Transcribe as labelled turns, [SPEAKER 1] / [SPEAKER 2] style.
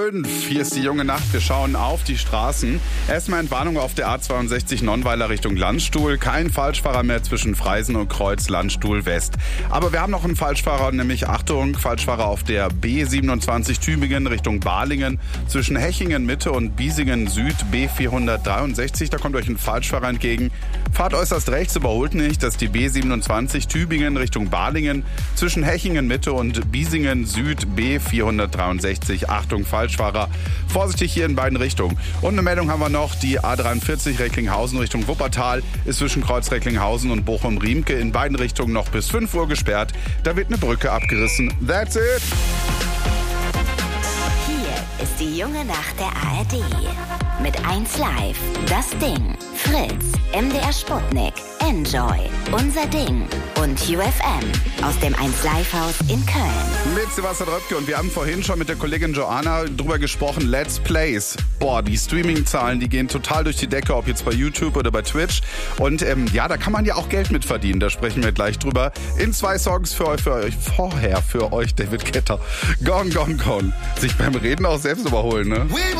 [SPEAKER 1] Hier ist die junge Nacht. Wir schauen auf die Straßen. Erstmal Entwarnung auf der A62 Nonnweiler Richtung Landstuhl. Kein Falschfahrer mehr zwischen Freisen und Kreuz Landstuhl West. Aber wir haben noch einen Falschfahrer, nämlich Achtung, Falschfahrer auf der B27 Tübingen Richtung Balingen. Zwischen Hechingen Mitte und Biesingen Süd B463. Da kommt euch ein Falschfahrer entgegen. Fahrt äußerst rechts, überholt nicht. Das ist die B27 Tübingen Richtung Balingen. Zwischen Hechingen Mitte und Biesingen Süd B463. Achtung, Falschfahrer. Vorsichtig hier in beiden Richtungen. Und eine Meldung haben wir noch. Die A43 Recklinghausen Richtung Wuppertal ist zwischen Kreuz Recklinghausen und Bochum-Riemke in beiden Richtungen noch bis 5 Uhr gesperrt. Da wird eine Brücke abgerissen. That's it!
[SPEAKER 2] Hier ist die junge Nacht der ARD. Mit 1 Live, Das Ding, Fritz, MDR Sputnik, Enjoy, Unser Ding und UFM aus dem 1 Live Haus in Köln.
[SPEAKER 1] Mit Sebastian Röpke und wir haben vorhin schon mit der Kollegin Joanna drüber gesprochen, Let's Plays. Boah, die Streaming-Zahlen, die gehen total durch die Decke, ob jetzt bei YouTube oder bei Twitch. Und ja, da kann man ja auch Geld mit verdienen, da sprechen wir gleich drüber. In 2 Songs für euch, David Guetta. Gone, gone, gone. Sich beim Reden auch selbst überholen, ne?